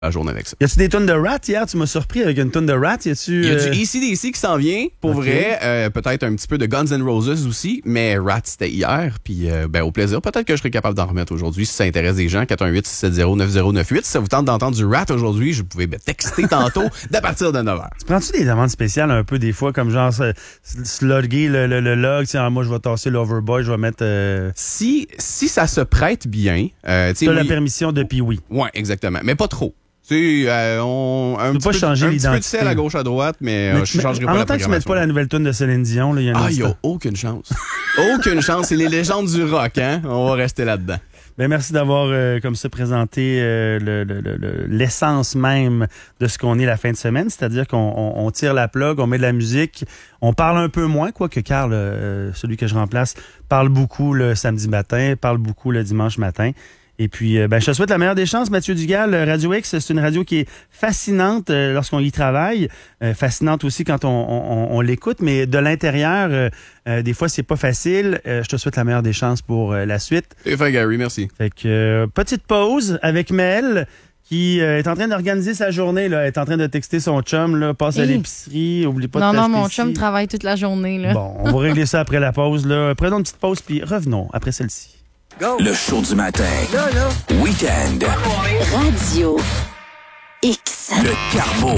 la journée avec ça. Y a-tu des tonnes de Rat hier? Tu m'as surpris avec une tonne de Rat. Il y a du AC/DC qui s'en vient, pour vrai. Peut-être un petit peu de Guns N' Roses aussi, mais Rat, c'était hier. Puis, au plaisir. Peut-être que je serai capable d'en remettre aujourd'hui si ça intéresse des gens. 418-670-9098. Si ça vous tente d'entendre du Rat aujourd'hui, je pouvais me texter tantôt d'à partir de 9h. Tu prends-tu des demandes spéciales un peu des fois, comme genre slugger le log? Moi, je vais tasser l'Overboy, je vais mettre... Si ça se prête bien... t'as la permission de Pee-Wee. Oui, exactement. Mais pas trop. Tu sais, un petit peu de sel à gauche à droite, mais je changerai pas la programmation. En tant que tu ne mettes pas la nouvelle tune de Céline Dion, il y a il n'y a aucune chance. Aucune chance. C'est les légendes du rock, hein? On va rester là-dedans. Ben merci d'avoir comme ça présenté l'essence même de ce qu'on est la fin de semaine, c'est-à-dire qu'on tire la plug, on met de la musique, on parle un peu moins, quoique Carl, celui que je remplace, parle beaucoup le samedi matin, parle beaucoup le dimanche matin. Et puis, je te souhaite la meilleure des chances, Mathieu Dugal. Radio X, c'est une radio qui est fascinante lorsqu'on y travaille, fascinante aussi quand on l'écoute, mais de l'intérieur, des fois, c'est pas facile. Je te souhaite la meilleure des chances pour la suite. Et fait, Gary, merci. Fait que, petite pause avec Mel, qui est en train d'organiser sa journée, là. Elle est en train de texter son chum, là, passe à l'épicerie, oublie pas de t'acheter mon chum travaille toute la journée, là. Bon, on va régler ça après la pause, là. Prenons une petite pause, puis revenons après celle-ci. Go. Le show du matin. Week-end. Radio X. Le Carbo.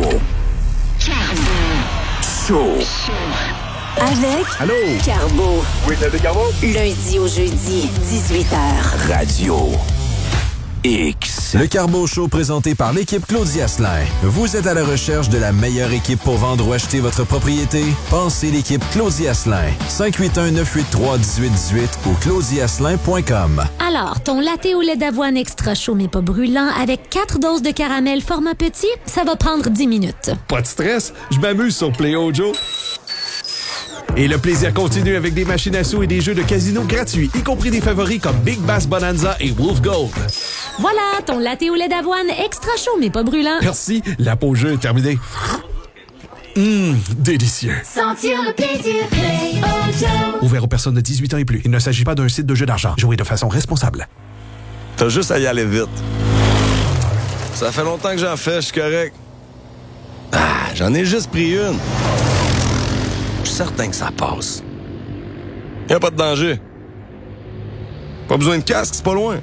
Show. Avec Allô? Carbo. Oui, c'est le Carbo. Lundi au jeudi, 18h. Radio X. Le Carbo Show présenté par l'équipe Claudia Asselin. Vous êtes à la recherche de la meilleure équipe pour vendre ou acheter votre propriété? Pensez l'équipe Claudia Asselin. 581-983-1818 ou claudiasselin.com. Alors, ton latte au lait d'avoine extra chaud mais pas brûlant avec 4 doses de caramel format petit, ça va prendre 10 minutes. Pas de stress, je m'amuse sur Play Joe. Et le plaisir continue avec des machines à sous et des jeux de casino gratuits, y compris des favoris comme Big Bass Bonanza et Wolf Gold. Voilà, ton latte au lait d'avoine extra chaud mais pas brûlant. Merci, la pause jeu est terminée. Délicieux. Sentir le plaisir, Play Joe. Ouvert aux personnes de 18 ans et plus. Il ne s'agit pas d'un site de jeu d'argent. Jouez de façon responsable. T'as juste à y aller vite. Ça fait longtemps que j'en fais, je suis correct. J'en ai juste pris une. Je suis certain que ça passe. Y a pas de danger. Pas besoin de casque, c'est pas loin.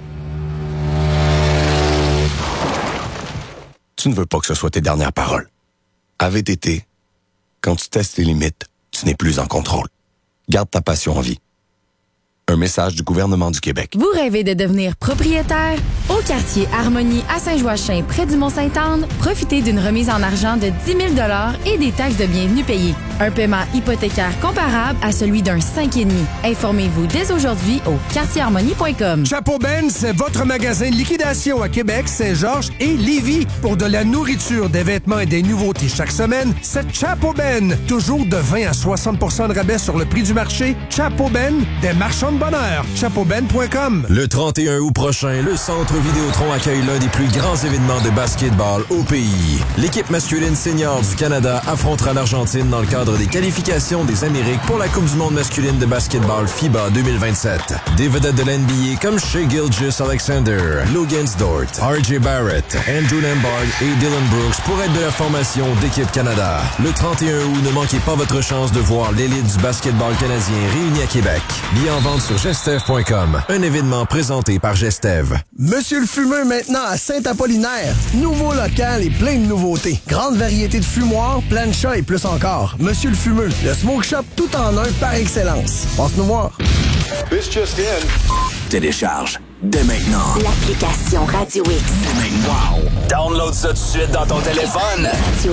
Tu ne veux pas que ce soit tes dernières paroles. À VTT, quand tu testes les limites, tu n'es plus en contrôle. Garde ta passion en vie. Un message du gouvernement du Québec. Vous rêvez de devenir propriétaire? Au quartier Harmonie à Saint-Joachim, près du Mont-Sainte-Anne, profitez d'une remise en argent de 10 000 $ et des taxes de bienvenue payées. Un paiement hypothécaire comparable à celui d'un 5,5. Informez-vous dès aujourd'hui au quartierharmonie.com. Chapeau Ben, c'est votre magasin de liquidation à Québec, Saint-Georges et Lévis. Pour de la nourriture, des vêtements et des nouveautés chaque semaine, c'est Chapeau Ben. Toujours de 20 à 60 % de rabais sur le prix du marché. Chapeau Ben, des marchands de bonheur. chapeauben.com. Le 31 août prochain, le Centre Vidéotron accueille l'un des plus grands événements de basketball au pays. L'équipe masculine senior du Canada affrontera l'Argentine dans le cadre des qualifications des Amériques pour la Coupe du monde masculine de basketball FIBA 2027. Des vedettes de l'NBA comme Shai Gilgeous-Alexander, Logan Dort, R.J. Barrett, Andrew Lombard et Dylan Brooks pour être de la formation d'Équipe Canada. Le 31 août, ne manquez pas votre chance de voir l'élite du basketball canadien réunie à Québec. Billets en vente sur gestev.com. Un événement présenté par Gestev. Monsieur le fumeur maintenant à Saint-Apollinaire. Nouveau local et plein de nouveautés. Grande variété de fumoirs, plancha et plus encore. Monsieur le fumeur, le smoke shop tout en un par excellence. Passe-nous voir. This just in. Télécharge dès maintenant L'application Radio X. Wow! Download ça tout de suite dans ton téléphone.